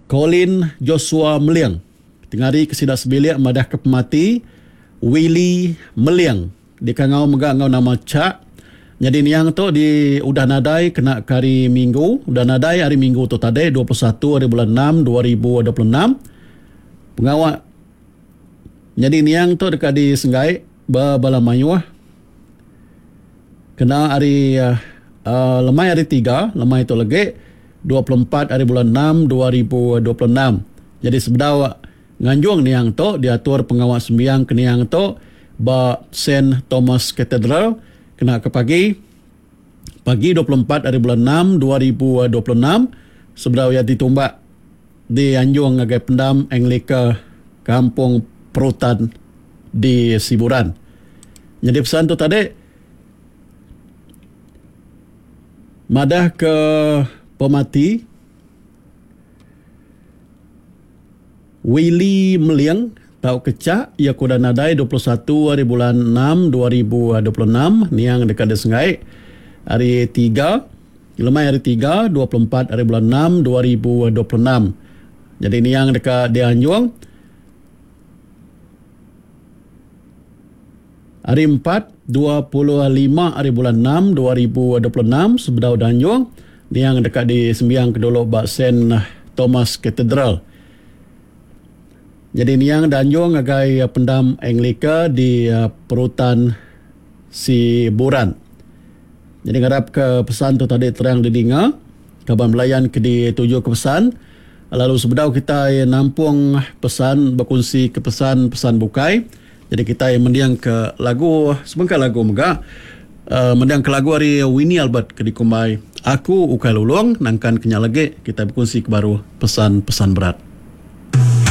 Colin Joshua Meliang. Tengari kesidak sebilik madah ke pemati Willy Meliang. Di kangau megangau nama Cak. Jadi niang tu di udah nadai kena hari Minggu. Udah nadai hari Minggu tu tadi 21 hari bulan 6 2026. Pengawak. Jadi niang tu dekat di Senggai Balamayuh. Kena hari lemai hari 3, lemai itu lagi 24 hari bulan 6 2026. Jadi sebenar nganjuang niang tu diatur pengawal sembiang ke niang tu ba St. Thomas Cathedral kena ke pagi 24 hari bulan 6 2026 sebenar ya ditumbak di anjuang ngagai pendam Anglika Kampung Perutan di Siburan. Jadi pesan tu tadi madah ke pemati Willy Meliang tau kecak ia kuda nadai 21 hari bulan 6 2026 niang dekat Sengai hari 3 lemai hari 3 24 hari bulan 6 2026. Jadi niang dekat di Anjuang hari 4 25 hari bulan 6 2026 sebedau Danjuang niang dekat di sembiang kedolo Bak St. Thomas Cathedral. Jadi niang Danjuang agai pendam Anglika di Perutan Siburan. Jadi ngarap ke pesan tu tadi terang didengar kabar melayan ke di tujuh ke pesan. Lalu sebedau kita nampung pesan berkongsi ke pesan bukai. Jadi kita mendiang ke lagu sebengkal lagu megak mendiang ke lagu hari Winnie Albert ke di Kumbai Aku Ukai Lulung nangkan kenya lagi kita berkongsi ke baru pesan berat.